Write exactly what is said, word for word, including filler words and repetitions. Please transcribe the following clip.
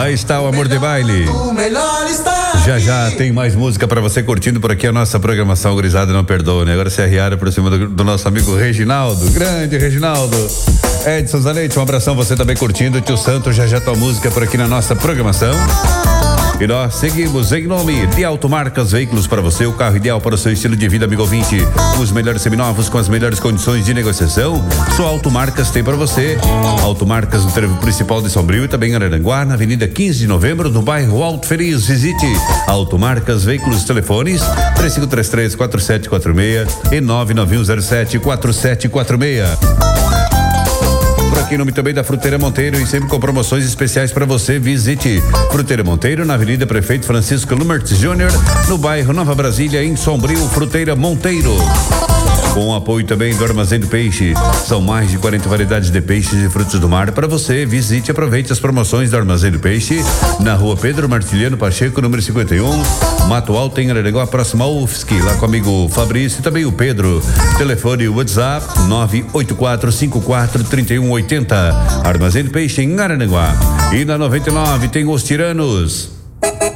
Aí está o Amor de Baile. Já já tem mais música pra você curtindo por aqui a nossa programação, gurizada, não perdoa, né? Agora se arriaram por cima do, do nosso amigo Reginaldo, grande Reginaldo. Edson Zanetti, um abração, você também curtindo. Tio Santos, já já tua música por aqui na nossa programação. E nós seguimos em nome de Automarcas Veículos para você, o carro ideal para o seu estilo de vida, amigo ouvinte. Os melhores seminovos com as melhores condições de negociação, só Automarcas tem para você. Automarcas no trevo principal de Sombrio e também em Araranguá, na Avenida quinze de Novembro, no bairro Alto Feliz. Visite Automarcas Veículos, telefones três cinco três três, quatro sete quatro seis e nove nove um zero sete, quatro sete quatro seis. Por aqui em nome também da Fruteira Monteiro e sempre com promoções especiais para você. Visite Fruteira Monteiro na Avenida Prefeito Francisco Lumertz Júnior, no bairro Nova Brasília, em Sombrio. Fruteira Monteiro. Com o apoio também do Armazém do Peixe. São mais de quarenta variedades de peixes e frutos do mar para você. Visite e aproveite as promoções do Armazém do Peixe na rua Pedro Martiliano Pacheco, número cinquenta e um, Mato Alto, em Araranguá, próximo ao U F S C, lá com o amigo Fabrício e também o Pedro. Telefone WhatsApp nove oito quatro cinco quatro três um oito zero. Armazém do Peixe em Araranguá. E na noventa e nove tem Os Tiranos.